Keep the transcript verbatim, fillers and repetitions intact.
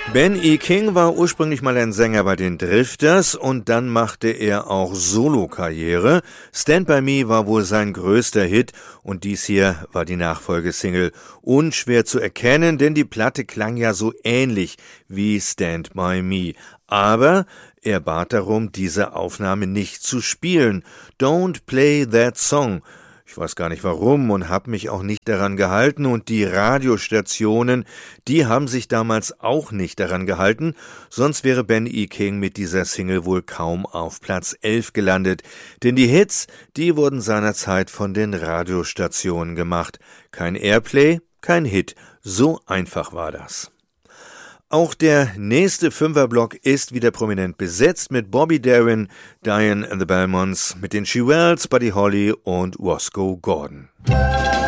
Ben E. King war ursprünglich mal ein Sänger bei den Drifters und dann machte er auch Solo-Karriere. Stand By Me war wohl sein größter Hit und dies hier war die Nachfolgesingle. Unschwer zu erkennen, denn die Platte klang ja so ähnlich wie Stand By Me. Aber er bat darum, diese Aufnahme nicht zu spielen. Don't play that song. Ich weiß gar nicht warum und habe mich auch nicht daran gehalten und die Radiostationen, die haben sich damals auch nicht daran gehalten, sonst wäre Ben E. King mit dieser Single wohl kaum auf Platz elf gelandet, denn die Hits, die wurden seinerzeit von den Radiostationen gemacht. Kein Airplay, kein Hit, so einfach war das. Auch der nächste Fünferblock ist wieder prominent besetzt mit Bobby Darin, Diane and the Belmonts, mit den She Wells, Buddy Holly und Roscoe Gordon.